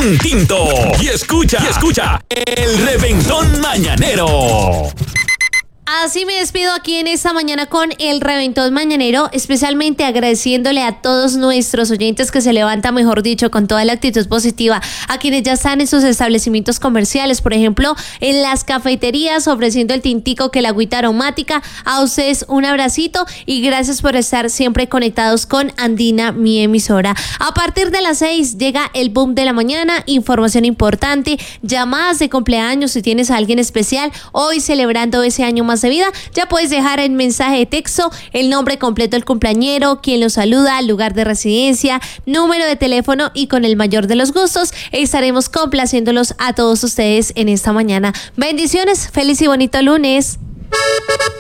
un tinto y escucha el Reventón Mañanero. Así me despido aquí en esta mañana con el Reventón Mañanero, especialmente agradeciéndole a todos nuestros oyentes que se levantan, mejor dicho, con toda la actitud positiva, a quienes ya están en sus establecimientos comerciales, por ejemplo, en las cafeterías, ofreciendo el tintico que la agüita aromática. A ustedes un abracito y gracias por estar siempre conectados con Andina, mi emisora. A partir de las 6 llega el boom de la mañana, información importante, llamadas de cumpleaños si tienes a alguien especial, hoy celebrando ese año más de vida, ya puedes dejar en mensaje de texto el nombre completo del cumpleañero, quien lo saluda, lugar de residencia, número de teléfono y con el mayor de los gustos estaremos complaciéndolos a todos ustedes en esta mañana. Bendiciones, feliz y bonito lunes.